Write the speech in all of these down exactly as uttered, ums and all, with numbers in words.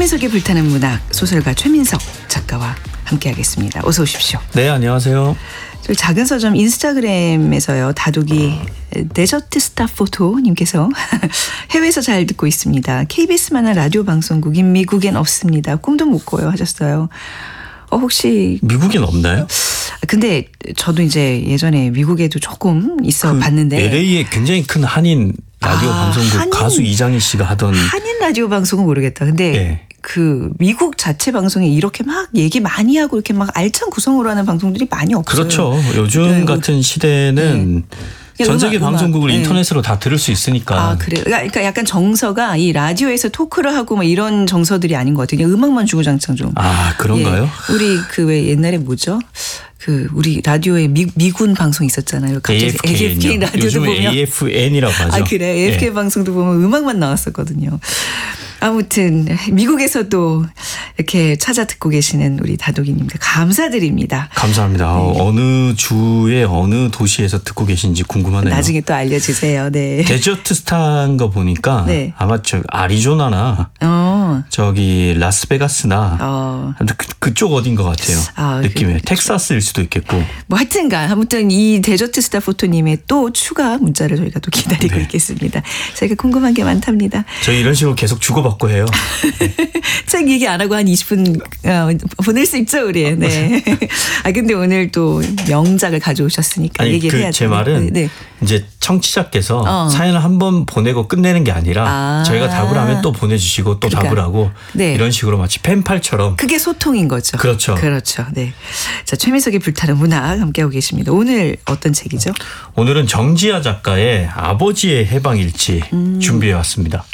최민석의 불타는 문학 소설가 최민석 작가와 함께하겠습니다. 어서 오십시오. 네, 안녕하세요. 저희 작은 서점 인스타그램에서요. 다독이 데저트 스타 포토님께서 해외에서 잘 듣고 있습니다. 케이비에스만한 라디오 방송국인 미국엔 없습니다. 꿈도 못 꿔요 하셨어요. 어, 혹시 미국엔 없나요? 근데 저도 이제 예전에 미국에도 조금 있어 그 봤는데 엘에이에 굉장히 큰 한인 라디오 아, 방송국 한인, 가수 이장희 씨가 하던 한인 라디오 방송은 모르겠다. 근데 네. 그 미국 자체 방송에 이렇게 막 얘기 많이 하고 이렇게 막 알찬 구성으로 하는 방송들이 많이 없어요. 그렇죠. 요즘 네, 같은 시대는 네. 전 세계 음악, 방송국을 음악. 인터넷으로 네. 다 들을 수 있으니까. 아, 그래요? 그러니까 약간 정서가 이 라디오에서 토크를 하고 막 이런 정서들이 아닌 것 같아요. 그냥 음악만 주구장창 좀. 아, 그런가요? 예. 우리 그 왜 옛날에 뭐죠? 그 우리 라디오에 미, 미군 방송 있었잖아요. 갑자기 에이에프케이 라디오도 요즘은 보면 에이에프엔이라고 하죠. 아, 그래. 에이에프케이 예. 방송도 보면 음악만 나왔었거든요. 아무튼 미국에서도 이렇게 찾아 듣고 계시는 우리 다독이님들 감사드립니다. 감사합니다. 네. 어느 주의 어느 도시에서 듣고 계신지 궁금하네요. 나중에 또 알려주세요. 네. 데저트 스타인 거 보니까 네. 아마 저 아리조나나 어. 저기 라스베가스나 어. 그, 그쪽 어딘 것 같아요. 아, 느낌에. 그, 텍사스일 수도 있겠고. 뭐 하여튼간 아무튼 이 데저트 스타 포토님의 또 추가 문자를 저희가 또 기다리고 네. 있겠습니다. 저희가 궁금한 게 많답니다. 저희 이런 식으로 계속 주고받고 받고 해요. 네. 책 얘기 안 하고 한 이십 분 어, 보낼 수 있죠, 우리. 네. 아 근데 오늘 또 명작을 가져오셨으니까 아니, 얘기해야 그 제 말은 네. 이제 청취자께서 어. 사연을 한 번 보내고 끝내는 게 아니라 아. 저희가 답을 하면 또 보내주시고 또 그러니까. 답을 하고 네. 이런 식으로 마치 펜팔처럼. 그게 소통인 거죠. 그렇죠. 그렇죠. 네. 자, 최민석의 불타는 문학 함께하고 계십니다. 오늘 어떤 책이죠? 오늘은 정지아 작가의 아버지의 해방일지 음. 준비해 왔습니다.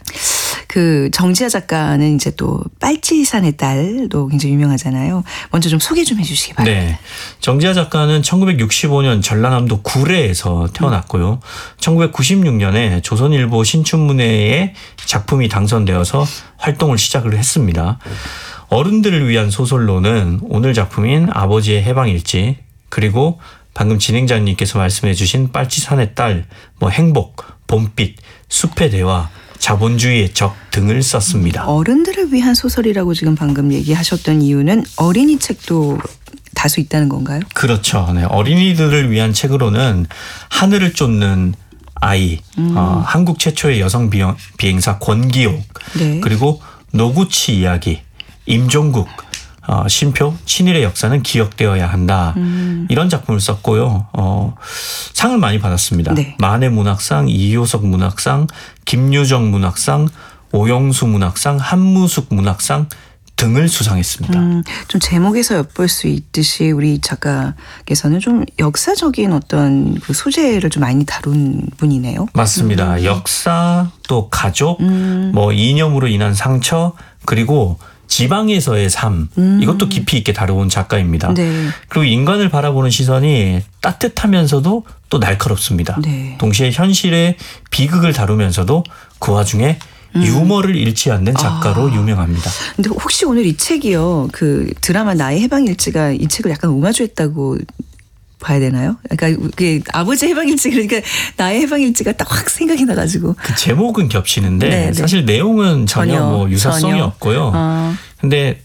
그 정지아 작가는 이제 또 빨치산의 딸도 굉장히 유명하잖아요. 먼저 좀 소개 좀 해주시기 바랍니다. 네, 정지아 작가는 천구백육십오 년 전라남도 구례에서 태어났고요. 음. 천구백구십육 년에 조선일보 신춘문예에 작품이 당선되어서 활동을 시작을 했습니다. 어른들을 위한 소설로는 오늘 작품인 아버지의 해방일지 그리고 방금 진행자님께서 말씀해 주신 빨치산의 딸, 뭐 행복, 봄빛, 숲의 대화, 자본주의의 적 등을 썼습니다. 어른들을 위한 소설이라고 지금 방금 얘기하셨던 이유는 어린이 책도 다수 있다는 건가요? 그렇죠. 네. 어린이들을 위한 책으로는 하늘을 쫓는 아이, 음. 어, 한국 최초의 여성 비행, 비행사 권기옥, 네. 그리고 노구치 이야기, 임종국, 어, 신표 친일의 역사는 기억되어야 한다. 음. 이런 작품을 썼고요. 어, 상을 많이 받았습니다. 네. 만해 문학상, 이효석 문학상, 김유정 문학상, 오영수 문학상, 한무숙 문학상 등을 수상했습니다. 음, 좀 제목에서 엿볼 수 있듯이 우리 작가께서는 좀 역사적인 어떤 그 소재를 좀 많이 다룬 분이네요. 맞습니다. 음. 역사, 또 가족, 음. 뭐 이념으로 인한 상처, 그리고 지방에서의 삶 음. 이것도 깊이 있게 다뤄온 작가입니다. 네. 그리고 인간을 바라보는 시선이 따뜻하면서도 또 날카롭습니다. 네. 동시에 현실의 비극을 다루면서도 그 와중에 음. 유머를 잃지 않는 작가로 아. 유명합니다. 근데 혹시 오늘 이 책이요, 그 드라마 나의 해방일지가 이 책을 약간 오마주했다고 봐야 되나요? 그러니까 그 아버지 해방일지 그러니까 나의 해방일지가 딱 확 생각이 나가지고. 그 제목은 겹치는데 네네. 사실 내용은 전혀, 전혀 뭐 유사성이 전혀. 없고요. 어. 근데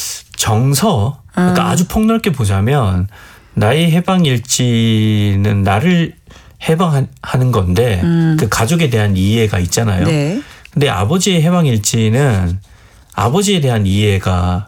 정서 그러니까 어. 아주 폭넓게 보자면 나의 해방일지는 나를 해방하는 건데 음. 그 가족에 대한 이해가 있잖아요. 네. 근데 아버지의 해방일지는 아버지에 대한 이해가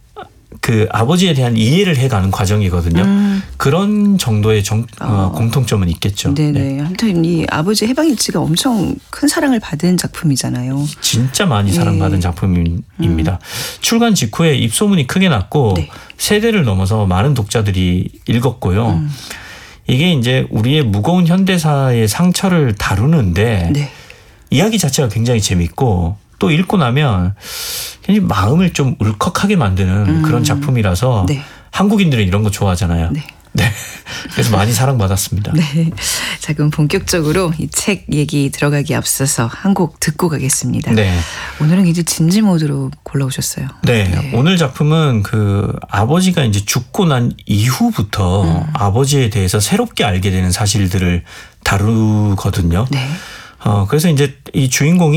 그 아버지에 대한 이해를 해가는 과정이거든요. 음. 그런 정도의 정, 어, 공통점은 있겠죠. 네네. 네. 아무튼 이 아버지 해방일지가 엄청 큰 사랑을 받은 작품이잖아요. 진짜 많이 사랑받은 네. 작품입니다. 음. 출간 직후에 입소문이 크게 났고 네. 세대를 넘어서 많은 독자들이 읽었고요. 음. 이게 이제 우리의 무거운 현대사의 상처를 다루는데 네. 이야기 자체가 굉장히 재밌고 또 읽고 나면 굉장히 마음을 좀 울컥하게 만드는 음. 그런 작품이라서 네. 한국인들은 이런 거 좋아하잖아요. 네. 네. 그래서 많이 사랑받았습니다. 네. 자, 그럼 본격적으로 이 책 얘기 들어가기 앞서서 한 곡 듣고 가겠습니다. 네. 오늘은 이제 진지 모드로 골라오셨어요. 네. 네. 오늘 작품은 그 아버지가 이제 죽고 난 이후부터 음. 아버지에 대해서 새롭게 알게 되는 사실들을 다루거든요. 네. 어, 그래서 이제 이 주인공이